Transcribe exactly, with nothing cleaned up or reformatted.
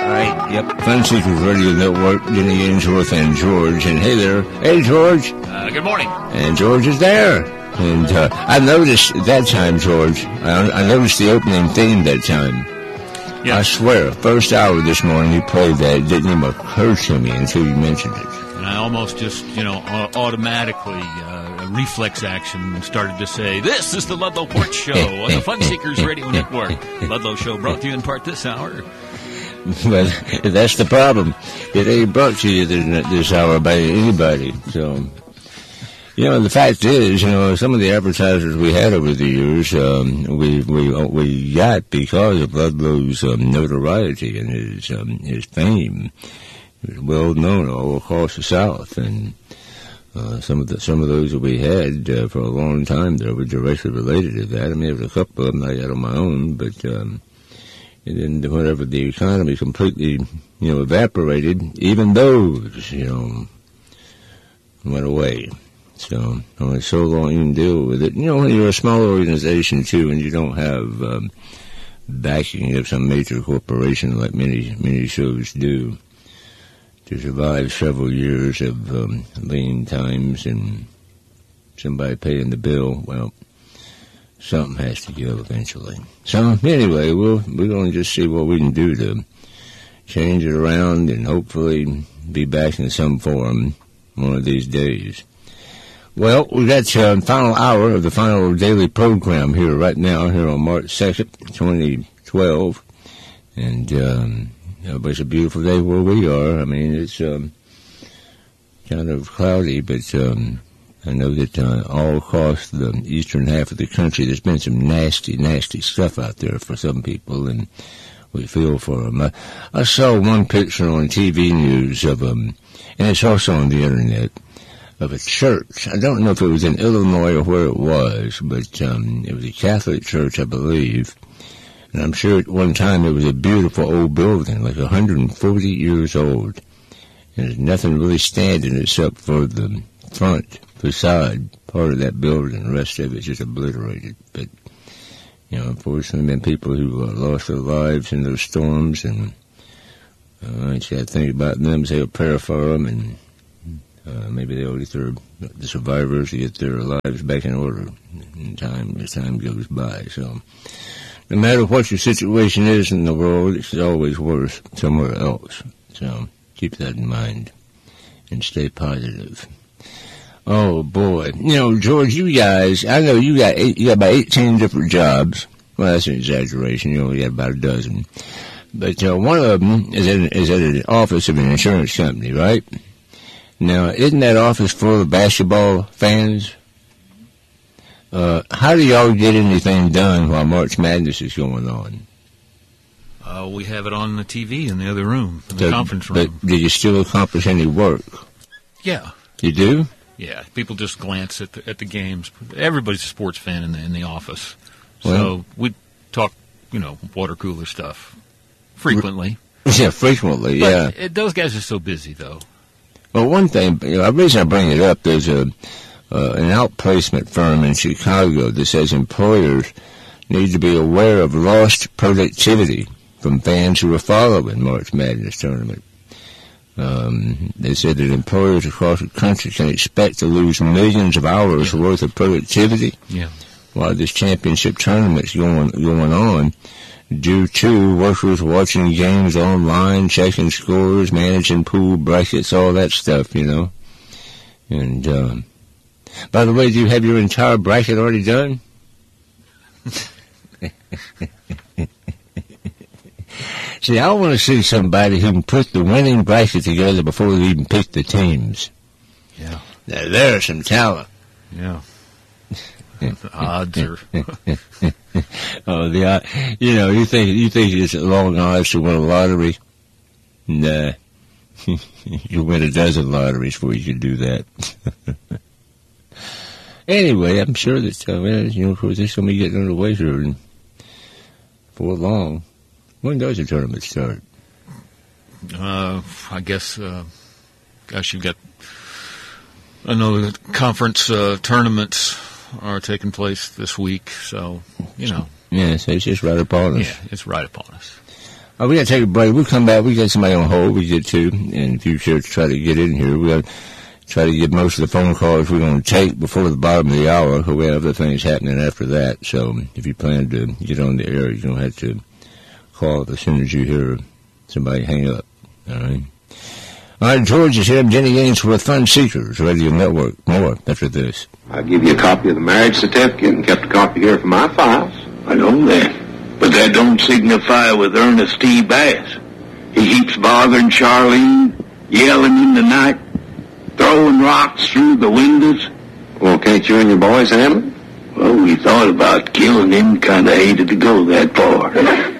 All right, yep. Fun Seekers Radio Network, Jenny Ainsworth and George. And hey there. Hey, George. Uh, good morning. And George is there. And uh, I noticed that time, George, I, I noticed the opening theme that time. Yeah. I swear, first hour this morning you played that. It didn't even occur to me until you mentioned it. And I almost just, you know, automatically, uh, a reflex action started to say, this is the Ludlow Porch Show on the Fun Seekers Radio Network. Ludlow Show brought to you in part this hour. Well, that's the problem. It ain't brought to you this, this hour by anybody. So, you know, the fact is, you know, some of the advertisers we had over the years, um, we we we got because of Ludlow's um, notoriety and his um, his fame. He was well known all across the South, and uh, some of the some of those that we had uh, for a long time there were directly related to that. I mean, there was a couple of them I had on my own, but. Um, And then whenever the economy completely, you know, evaporated, even those, you know, went away. So, only so long you can deal with it. You know, when you're a small organization, too, and you don't have um, backing of some major corporation like many, many shows do, to survive several years of um, lean times and somebody paying the bill, well, something has to give eventually. So, anyway, we'll, we're going to just see what we can do to change it around and hopefully be back in some form one of these days. Well, we got the uh, final hour of the final daily program here right now, here on March second, twenty twelve. And um, it's a beautiful day where we are. I mean, it's um, kind of cloudy, but... Um, I know that uh, all across the eastern half of the country, there's been some nasty, nasty stuff out there for some people, and we feel for them. I, I saw one picture on T V news of, um, and it's also on the internet, of a church. I don't know if it was in Illinois or where it was, but um, it was a Catholic church, I believe. And I'm sure at one time it was a beautiful old building, like one hundred forty years old. And there's nothing really standing except for the front facade part of that building. The rest of it's just obliterated. But, you know, unfortunately, there have been people who uh, lost their lives in those storms, and uh, I just got to think about them, say a prayer for them, and uh, maybe they'll get their, the survivors to get their lives back in order in time as time goes by. So, no matter what your situation is in the world, it's always worse somewhere else. So, keep that in mind and stay positive. Oh, boy. You know, George, you guys, I know you got eight, you got about eighteen different jobs. Well, that's an exaggeration. You only got about a dozen. But uh, one of them is at, is at an office of an insurance company, right? Now, isn't that office full of basketball fans? Uh, how do y'all get anything done while March Madness is going on? Uh, we have it on the T V in the other room, in the so, conference room. But did you still accomplish any work? Yeah. You do? Yeah, people just glance at the, at the games. Everybody's a sports fan in the in the office, so well, we talk, you know, water cooler stuff frequently. Yeah, frequently. But yeah, it, those guys are so busy, though. Well, one thing, you know, the reason I bring it up, there's a uh, an outplacement firm in Chicago that says employers need to be aware of lost productivity from fans who are following March Madness tournament. Um, they said that employers across the country can expect to lose millions of hours yeah. worth of productivity yeah. while this championship tournament's going going on, due to workers watching games online, checking scores, managing pool brackets, all that stuff, you know. And um, by the way, do you have your entire bracket already done? See, I want to see somebody who can put the winning bracket together before they even pick the teams. Yeah. Now, there's some talent. Yeah. The odds are... oh, the uh, you know, you think you think it's long odds to win a lottery? Nah. You win a dozen lotteries before you can do that. Anyway, I'm sure that, uh, you know, of course, there's going to be getting underway here for long. When does the tournament start? Uh, I guess, uh, gosh, you've got, I know the conference uh, tournaments are taking place this week, so, you know. Yeah, so it's just right upon us. Yeah, it's right upon us. Oh, we got to take a break. We'll come back. We got somebody on hold. We get to, and if you sure to try to get in here, we got to try to get most of the phone calls we're going to take before the bottom of the hour, because we have other things happening after that. So if you plan to get on the air, you're going to have to call as soon as you hear somebody hang up. All right. All right, George is here. I'm Jenny Gaines for the Fun Seekers Radio Network. More after this. I'll give you a copy of the marriage certificate and kept a copy here for my files. I know that. But that don't signify with Ernest T. Bass. He keeps bothering Charlene, yelling in the night, throwing rocks through the windows. Well, can't you and your boys handle it? Well, we thought about killing him, kind of hated to go that far.